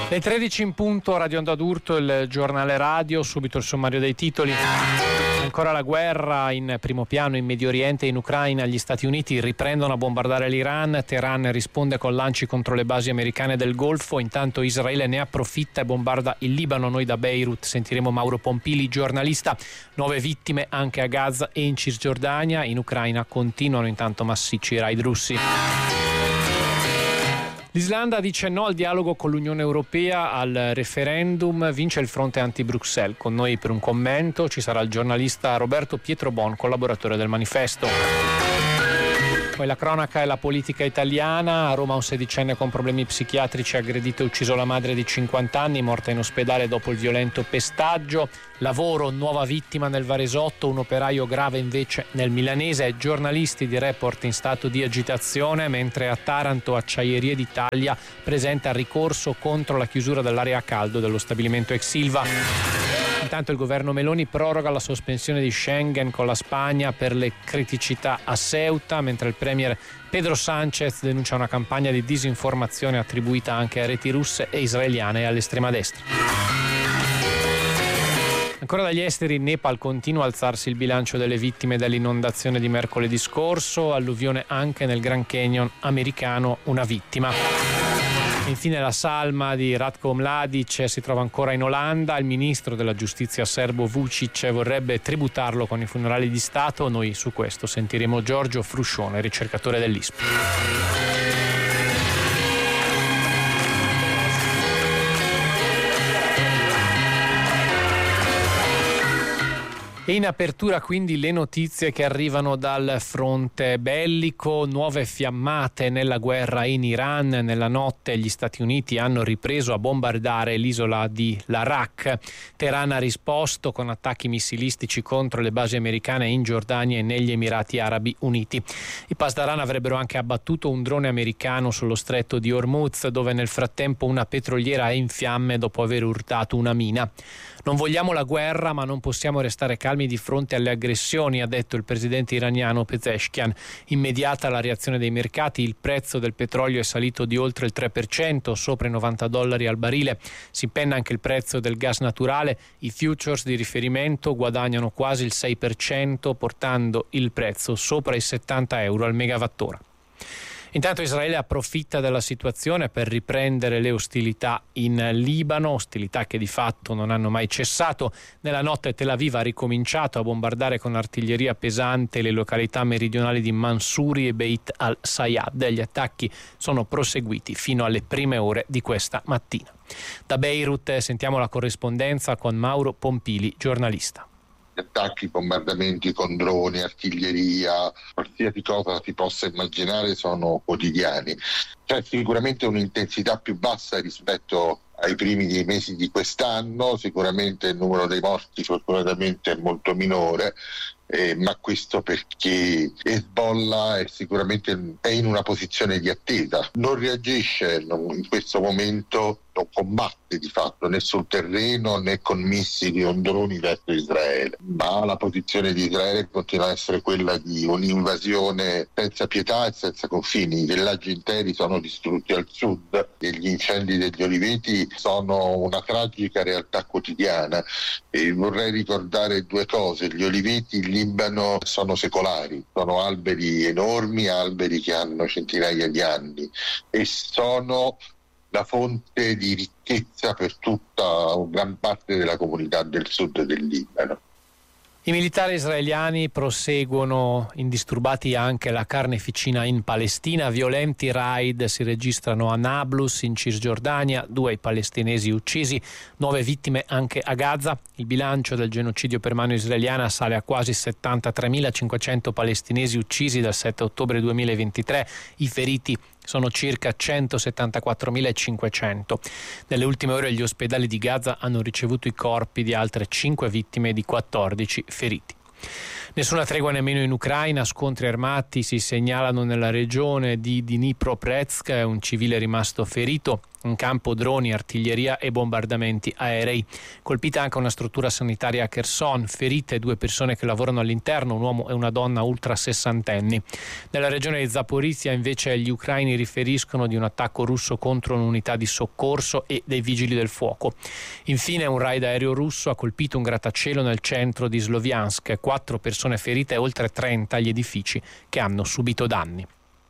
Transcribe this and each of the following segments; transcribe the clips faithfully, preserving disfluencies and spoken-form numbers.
Le tredici in punto, Radio Onda d'Urto, il giornale radio, subito il sommario dei titoli. Ancora la guerra in primo piano in Medio Oriente e in Ucraina. Gli Stati Uniti riprendono a bombardare l'Iran. Teheran risponde con lanci contro le basi americane del Golfo. Intanto Israele ne approfitta e bombarda il Libano. Noi da Beirut sentiremo Mauro Pompili, giornalista. Nuove vittime anche a Gaza e in Cisgiordania. In Ucraina continuano intanto massicci raid russi. L'Islanda dice no al dialogo con l'Unione Europea al referendum, vince il fronte anti-Bruxelles. Con noi per un commento ci sarà il giornalista Roberto Pietrobon, collaboratore del Manifesto. Poi la cronaca e la politica italiana. A Roma un sedicenne con problemi psichiatrici ha aggredito e ucciso la madre di cinquanta anni, morta in ospedale dopo il violento pestaggio. Lavoro, nuova vittima nel Varesotto, un operaio grave invece nel Milanese. Giornalisti di Report in stato di agitazione, mentre a Taranto Acciaierie d'Italia presenta ricorso contro la chiusura dell'area a caldo dello stabilimento ex Ilva. Intanto il governo Meloni proroga la sospensione di Schengen con la Spagna per le criticità a Ceuta, mentre il premier Pedro Sánchez denuncia una campagna di disinformazione attribuita anche a reti russe e israeliane e all'estrema destra. Ancora dagli esteri, in Nepal continua a alzarsi il bilancio delle vittime dell'inondazione di mercoledì scorso, alluvione anche nel Grand Canyon americano, una vittima. Infine la salma di Ratko Mladic si trova ancora in Olanda. Il ministro della giustizia serbo Vučić vorrebbe tributarlo con i funerali di Stato. Noi su questo sentiremo Giorgio Fruscione, ricercatore dell'I S P. E in apertura quindi le notizie che arrivano dal fronte bellico, nuove fiammate nella guerra in Iran. Nella notte gli Stati Uniti hanno ripreso a bombardare l'isola di Larak. Teheran ha risposto con attacchi missilistici contro le basi americane in Giordania e negli Emirati Arabi Uniti. I Pasdaran avrebbero anche abbattuto un drone americano sullo stretto di Hormuz, dove nel frattempo una petroliera è in fiamme dopo aver urtato una mina. Non vogliamo la guerra, ma non possiamo restare calmi di fronte alle aggressioni, ha detto il presidente iraniano Pezeshkian. Immediata la reazione dei mercati, il prezzo del petrolio è salito di oltre il tre per cento, sopra i novanta dollari al barile. Si penna anche il prezzo del gas naturale, i futures di riferimento guadagnano quasi il sei per cento, portando il prezzo sopra i settanta euro al megawattora. Intanto Israele approfitta della situazione per riprendere le ostilità in Libano, ostilità che di fatto non hanno mai cessato. Nella notte Tel Aviv ha ricominciato a bombardare con artiglieria pesante le località meridionali di Mansuri e Beit al-Sayad. Gli attacchi sono proseguiti fino alle prime ore di questa mattina. Da Beirut sentiamo la corrispondenza con Mauro Pompili, giornalista. Attacchi, bombardamenti con droni, artiglieria, qualsiasi cosa si possa immaginare sono quotidiani. C'è sicuramente un'intensità più bassa rispetto ai primi mesi di quest'anno, sicuramente il numero dei morti fortunatamente è molto minore, eh, ma questo perché Hezbollah è sicuramente è in una posizione di attesa, non reagisce in questo momento, non combatte di fatto né sul terreno né con missili o droni verso Israele, ma la posizione di Israele continua a essere quella di un'invasione senza pietà e senza confini. I villaggi interi sono distrutti al sud e gli incendi degli oliveti sono una tragica realtà quotidiana. E vorrei ricordare due cose: gli oliveti in Libano sono secolari, sono alberi enormi, alberi che hanno centinaia di anni e sono la fonte di ricchezza per tutta gran parte della comunità del sud del Libano. I militari israeliani proseguono indisturbati anche la carneficina in Palestina. Violenti raid si registrano a Nablus, in Cisgiordania, due i palestinesi uccisi, nuove vittime anche a Gaza. Il bilancio del genocidio per mano israeliana sale a quasi settantatremilacinquecento palestinesi uccisi dal sette ottobre duemilaventitré. I feriti sono circa centosettantaquattromilacinquecento. Nelle ultime ore gli ospedali di Gaza hanno ricevuto i corpi di altre cinque vittime e di quattordici feriti. Nessuna tregua nemmeno in Ucraina, scontri armati si segnalano nella regione di Dnipropetrovsk, un civile rimasto ferito. in campo droni, artiglieria e bombardamenti aerei. Colpita anche una struttura sanitaria a Kherson, ferite due persone che lavorano all'interno, un uomo e una donna ultra sessantenni. Nella regione di Zaporizhia invece gli ucraini riferiscono di un attacco russo contro un'unità di soccorso e dei vigili del fuoco. Infine un raid aereo russo ha colpito un grattacielo nel centro di Sloviansk, quattro persone ferite e oltre trenta gli edifici che hanno subito danni.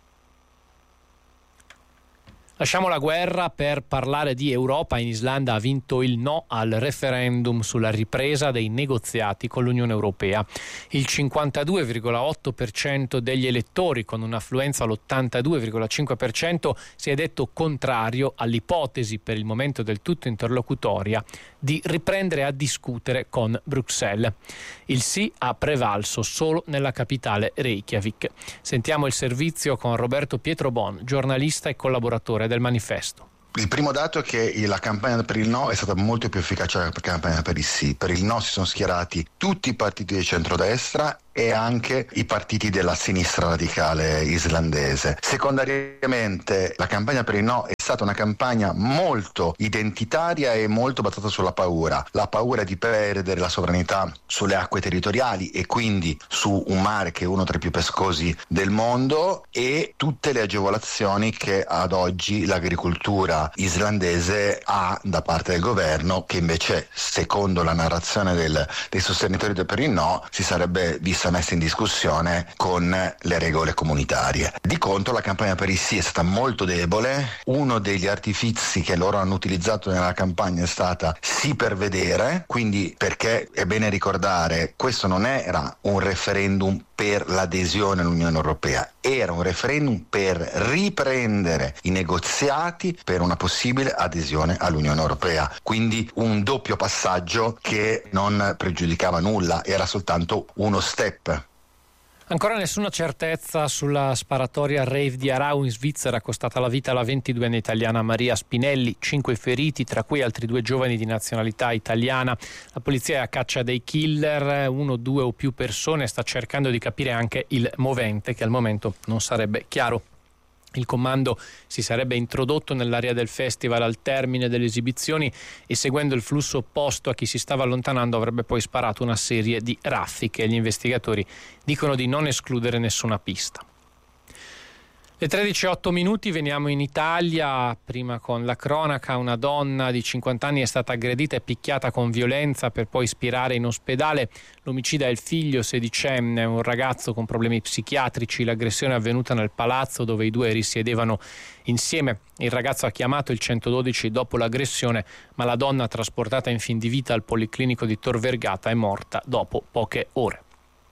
Lasciamo la guerra per parlare di Europa. In Islanda ha vinto il no al referendum sulla ripresa dei negoziati con l'Unione Europea. Il cinquantadue virgola otto per cento degli elettori, con un'affluenza all'ottantadue virgola cinque per cento, si è detto contrario all'ipotesi, per il momento del tutto interlocutoria, di riprendere a discutere con Bruxelles. Il sì ha prevalso solo nella capitale Reykjavik. Sentiamo il servizio con Roberto Pietrobon, giornalista e collaboratore del Manifesto. Il primo dato è che la campagna per il no è stata molto più efficace della campagna per il sì. Per il no si sono schierati tutti i partiti di centrodestra e anche i partiti della sinistra radicale islandese. Secondariamente, la campagna per il no è stata una campagna molto identitaria e molto basata sulla paura. La paura di perdere la sovranità sulle acque territoriali e quindi su un mare che è uno tra i più pescosi del mondo, e tutte le agevolazioni che ad oggi l'agricoltura islandese ha da parte del governo, che invece, secondo la narrazione del, dei sostenitori del per il no, si sarebbe vista messa in discussione con le regole comunitarie. Di contro la campagna per il sì è stata molto debole. Uno degli artifizi che loro hanno utilizzato nella campagna è stata sì per vedere, quindi, perché è bene ricordare, questo non era un referendum per l'adesione all'Unione Europea, era un referendum per riprendere i negoziati per una possibile adesione all'Unione Europea, quindi un doppio passaggio che non pregiudicava nulla, era soltanto uno step. Ancora nessuna certezza sulla sparatoria rave di Arau in Svizzera, costata la vita alla ventiduenne italiana Maria Spinelli, cinque feriti, tra cui altri due giovani di nazionalità italiana. La polizia è a caccia dei killer, uno, due o più persone, sta cercando di capire anche il movente, che al momento non sarebbe chiaro. Il comando si sarebbe introdotto nell'area del festival al termine delle esibizioni e, seguendo il flusso opposto a chi si stava allontanando, avrebbe poi sparato una serie di raffiche. Gli investigatori dicono di non escludere nessuna pista. Le tredici e otto minuti, veniamo in Italia, prima con la cronaca. Una donna di cinquanta anni è stata aggredita e picchiata con violenza per poi spirare in ospedale. L'omicida è il figlio sedicenne, un ragazzo con problemi psichiatrici. L'aggressione è avvenuta nel palazzo dove i due risiedevano insieme. Il ragazzo ha chiamato il centododici dopo l'aggressione, ma la donna, trasportata in fin di vita al Policlinico di Tor Vergata, è morta dopo poche ore.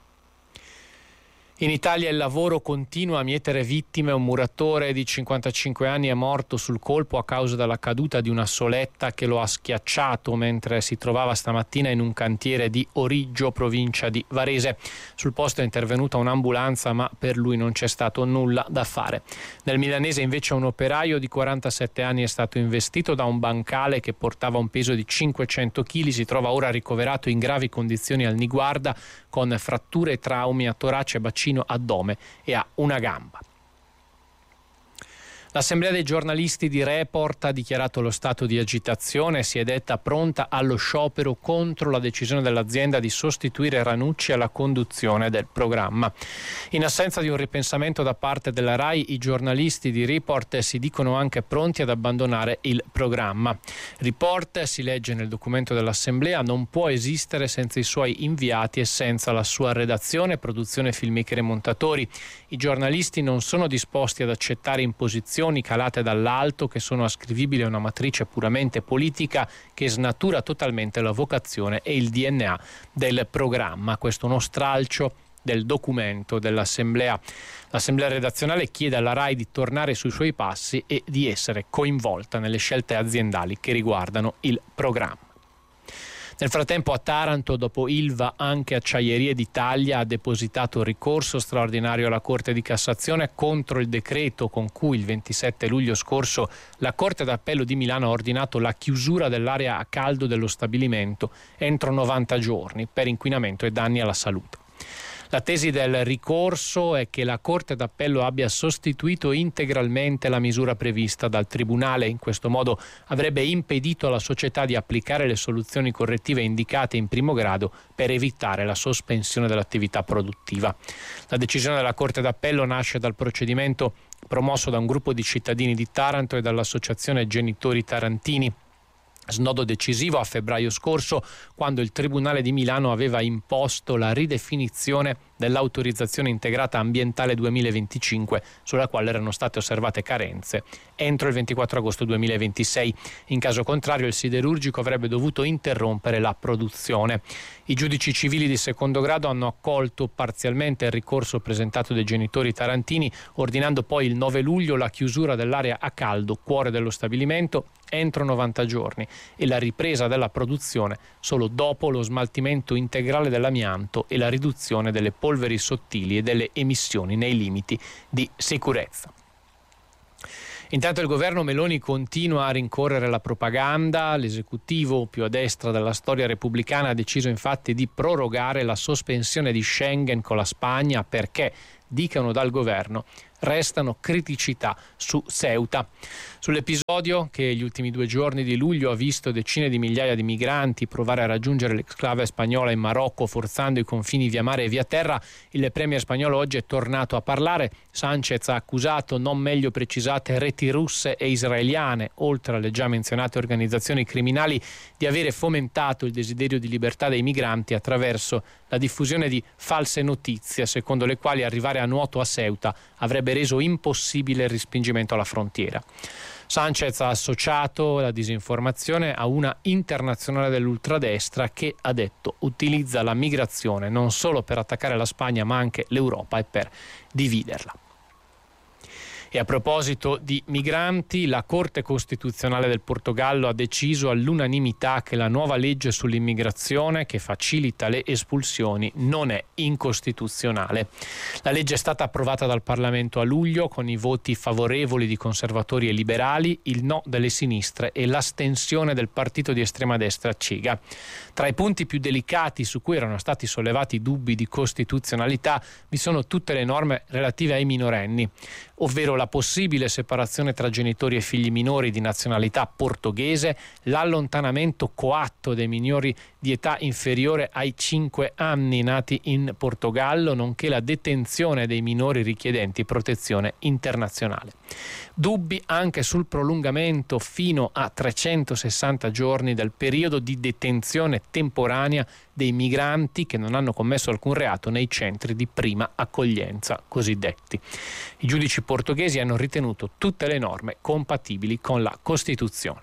In Italia il lavoro continua a mietere vittime. Un muratore di cinquantacinque anni è morto sul colpo a causa della caduta di una soletta che lo ha schiacciato mentre si trovava stamattina in un cantiere di Origgio, provincia di Varese. Sul posto è intervenuta un'ambulanza, ma per lui non c'è stato nulla da fare. Nel milanese invece un operaio di quarantasette anni è stato investito da un bancale che portava un peso di cinquecento chili. Si trova ora ricoverato in gravi condizioni al Niguarda, con fratture e traumi a torace, bacino, addome e a una gamba. L'Assemblea dei giornalisti di Report ha dichiarato lo stato di agitazione e si è detta pronta allo sciopero contro la decisione dell'azienda di sostituire Ranucci alla conduzione del programma. In assenza di un ripensamento da parte della RAI, i giornalisti di Report si dicono anche pronti ad abbandonare il programma. Report, si legge nel documento dell'Assemblea, non può esistere senza i suoi inviati e senza la sua redazione, produzione, filmmaker e montatori. I giornalisti non sono disposti ad accettare imposizioni calate dall'alto che sono ascrivibili a una matrice puramente politica che snatura totalmente la vocazione e il D N A del programma. Questo è uno stralcio del documento dell'Assemblea. L'Assemblea redazionale chiede alla RAI di tornare sui suoi passi e di essere coinvolta nelle scelte aziendali che riguardano il programma. Nel frattempo a Taranto, dopo Ilva, anche Acciaierie d'Italia ha depositato ricorso straordinario alla Corte di Cassazione contro il decreto con cui il ventisette luglio scorso la Corte d'Appello di Milano ha ordinato la chiusura dell'area a caldo dello stabilimento entro novanta giorni per inquinamento e danni alla salute. La tesi del ricorso è che la Corte d'Appello abbia sostituito integralmente la misura prevista dal Tribunale. In questo modo avrebbe impedito alla società di applicare le soluzioni correttive indicate in primo grado per evitare la sospensione dell'attività produttiva. La decisione della Corte d'Appello nasce dal procedimento promosso da un gruppo di cittadini di Taranto e dall'associazione Genitori Tarantini. Snodo decisivo a febbraio scorso, quando il Tribunale di Milano aveva imposto la ridefinizione dell'autorizzazione integrata ambientale duemilaventicinque, sulla quale erano state osservate carenze, entro il ventiquattro agosto duemilaventisei. In caso contrario il siderurgico avrebbe dovuto interrompere la produzione. I giudici civili di secondo grado hanno accolto parzialmente il ricorso presentato dai genitori tarantini, ordinando poi il nove luglio la chiusura dell'area a caldo, cuore dello stabilimento, entro novanta giorni e la ripresa della produzione solo dopo lo smaltimento integrale dell'amianto e la riduzione delle polveri sottili e delle emissioni nei limiti di sicurezza. Intanto il governo Meloni continua a rincorrere la propaganda. L'esecutivo più a destra della storia repubblicana ha deciso infatti di prorogare la sospensione di Schengen con la Spagna perché, dicano dal governo, restano criticità su Ceuta. Sull'episodio che gli ultimi due giorni di luglio ha visto decine di migliaia di migranti provare a raggiungere l'exclave spagnola in Marocco forzando i confini via mare e via terra, il premier spagnolo oggi è tornato a parlare. Sanchez ha accusato non meglio precisate reti russe e israeliane, oltre alle già menzionate organizzazioni criminali, di avere fomentato il desiderio di libertà dei migranti attraverso la diffusione di false notizie, secondo le quali arrivare a nuoto a Ceuta avrebbe reso impossibile il respingimento alla frontiera. Sanchez ha associato la disinformazione a una internazionale dell'ultradestra che, ha detto, utilizza la migrazione non solo per attaccare la Spagna ma anche l'Europa e per dividerla. E a proposito di migranti, la Corte Costituzionale del Portogallo ha deciso all'unanimità che la nuova legge sull'immigrazione che facilita le espulsioni non è incostituzionale. La legge è stata approvata dal Parlamento a luglio con i voti favorevoli di conservatori e liberali, il no delle sinistre e l'astensione del partito di estrema destra Cega. Tra i punti più delicati su cui erano stati sollevati dubbi di costituzionalità vi sono tutte le norme relative ai minorenni, ovvero la possibile separazione tra genitori e figli minori di nazionalità portoghese, l'allontanamento coatto dei minori di età inferiore ai cinque anni nati in Portogallo, nonché la detenzione dei minori richiedenti protezione internazionale. Dubbi anche sul prolungamento fino a trecentosessanta giorni del periodo di detenzione temporanea dei migranti che non hanno commesso alcun reato nei centri di prima accoglienza cosiddetti. I giudici portoghesi hanno ritenuto tutte le norme compatibili con la Costituzione.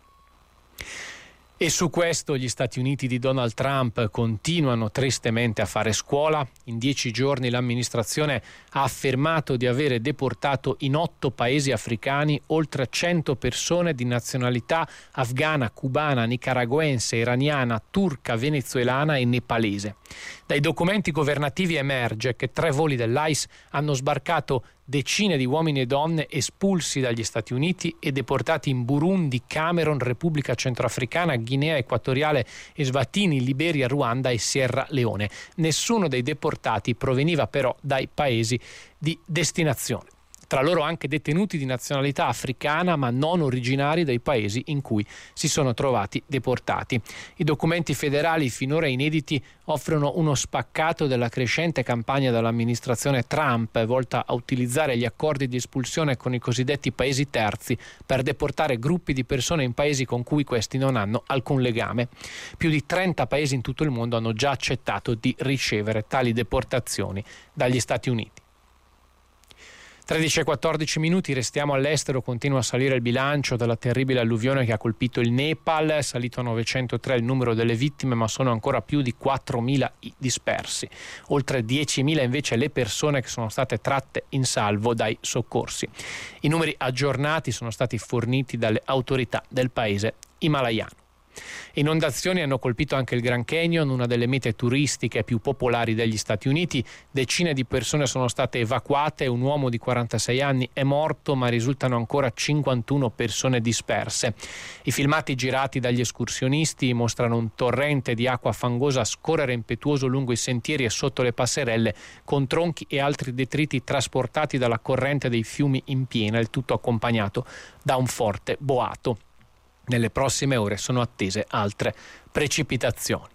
E su questo gli Stati Uniti di Donald Trump continuano tristemente a fare scuola. In dieci giorni l'amministrazione ha affermato di avere deportato in otto paesi africani oltre cento persone di nazionalità afghana, cubana, nicaraguense, iraniana, turca, venezuelana e nepalese. Dai documenti governativi emerge che tre voli dell'I C E hanno sbarcato decine di uomini e donne espulsi dagli Stati Uniti e deportati in Burundi, Camerun, Repubblica Centroafricana, Guinea Equatoriale, Eswatini, Liberia, Ruanda e Sierra Leone. Nessuno dei deportati proveniva però dai paesi di destinazione. Tra loro anche detenuti di nazionalità africana ma non originari dei paesi in cui si sono trovati deportati. I documenti federali finora inediti offrono uno spaccato della crescente campagna dell'amministrazione Trump volta a utilizzare gli accordi di espulsione con i cosiddetti paesi terzi per deportare gruppi di persone in paesi con cui questi non hanno alcun legame. Più di trenta paesi in tutto il mondo hanno già accettato di ricevere tali deportazioni dagli Stati Uniti. tredici e quattordici minuti, restiamo all'estero, continua a salire il bilancio della terribile alluvione che ha colpito il Nepal, è salito a novecentotré il numero delle vittime ma sono ancora più di quattromila i dispersi, oltre diecimila invece le persone che sono state tratte in salvo dai soccorsi. I numeri aggiornati sono stati forniti dalle autorità del paese himalayano. Inondazioni hanno colpito anche il Grand Canyon, una delle mete turistiche più popolari degli Stati Uniti. Decine di persone sono state evacuate, un uomo di quarantasei anni è morto, ma risultano ancora cinquantuno persone disperse. I filmati girati dagli escursionisti mostrano un torrente di acqua fangosa scorrere impetuoso lungo i sentieri e sotto le passerelle, con tronchi e altri detriti trasportati dalla corrente dei fiumi in piena, il tutto accompagnato da un forte boato. Nelle prossime ore sono attese altre precipitazioni.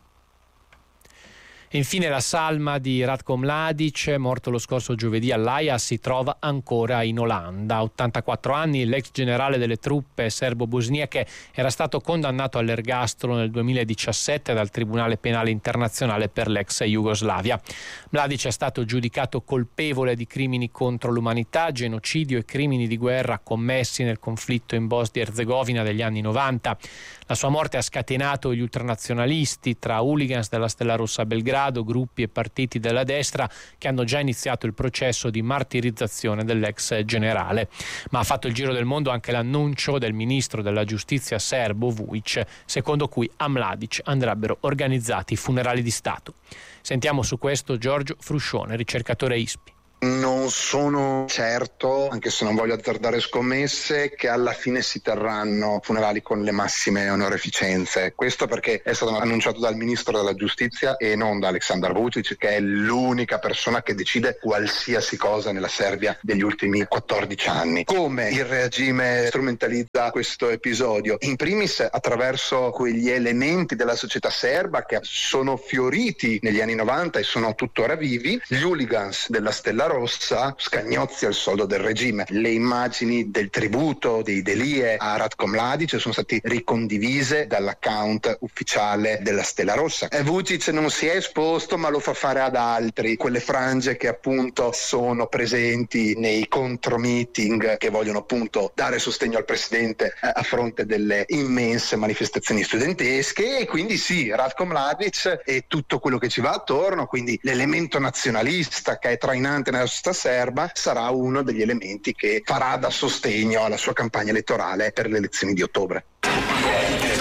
Infine la salma di Ratko Mladic, morto lo scorso giovedì all'Aja, si trova ancora in Olanda. A ottantaquattro anni, l'ex generale delle truppe serbo-bosniache era stato condannato all'ergastolo nel duemiladiciassette dal Tribunale Penale Internazionale per l'ex Jugoslavia. Mladic è stato giudicato colpevole di crimini contro l'umanità, genocidio e crimini di guerra commessi nel conflitto in Bosnia-Erzegovina degli anni novanta. La sua morte ha scatenato gli ultranazionalisti tra hooligans della Stella Rossa a Belgrado, gruppi e partiti della destra che hanno già iniziato il processo di martirizzazione dell'ex generale. Ma ha fatto il giro del mondo anche l'annuncio del ministro della giustizia serbo Vujic, secondo cui a Mladic andrebbero organizzati funerali di Stato. Sentiamo su questo Giorgio Fruscione, ricercatore I S P I. Non sono certo, anche se non voglio azzardare scommesse, che alla fine si terranno funerali con le massime onorificenze. Questo perché è stato annunciato dal ministro della giustizia e non da Aleksandar Vučić, che è l'unica persona che decide qualsiasi cosa nella Serbia degli ultimi quattordici anni. Come il regime strumentalizza questo episodio? In primis attraverso quegli elementi della società serba che sono fioriti negli anni novanta e sono tuttora vivi, gli hooligans della Stella Rossa, scagnozzi al soldo del regime. Le immagini del tributo dei Delie a Ratko Mladic sono stati ricondivise dall'account ufficiale della Stella Rossa. E Vučić non si è esposto, ma lo fa fare ad altri, quelle frange che appunto sono presenti nei contromeeting che vogliono appunto dare sostegno al presidente eh, a fronte delle immense manifestazioni studentesche. E quindi sì, Ratko Mladic e tutto quello che ci va attorno, quindi l'elemento nazionalista che è trainante nella società serba, sarà uno degli elementi che farà da sostegno alla sua campagna elettorale per le elezioni di ottobre.